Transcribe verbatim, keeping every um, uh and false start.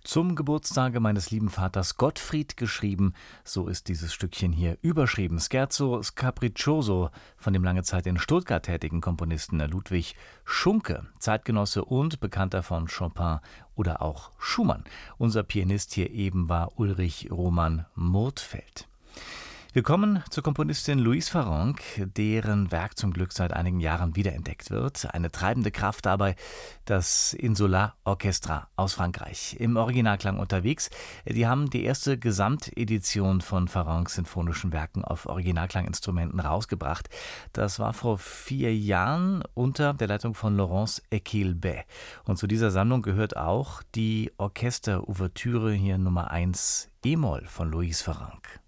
Zum Geburtstage meines lieben Vaters Gottfried geschrieben, so ist dieses Stückchen hier überschrieben. Scherzo Capriccioso von dem lange Zeit in Stuttgart tätigen Komponisten Ludwig Schunke, Zeitgenosse und Bekannter von Chopin oder auch Schumann. Unser Pianist hier eben war Ulrich Roman Murtfeld. Wir kommen zur Komponistin Louise Farrenc, deren Werk zum Glück seit einigen Jahren wiederentdeckt wird. Eine treibende Kraft dabei, das Insular Orchestra aus Frankreich. Im Originalklang unterwegs. Die haben die erste Gesamtedition von Farrencs sinfonischen Werken auf Originalklanginstrumenten rausgebracht. Das war vor vier Jahren unter der Leitung von Laurence Equilbet. Und zu dieser Sammlung gehört auch die Orchesterouvertüre hier Nummer eins E-Moll von Louise Farrenc.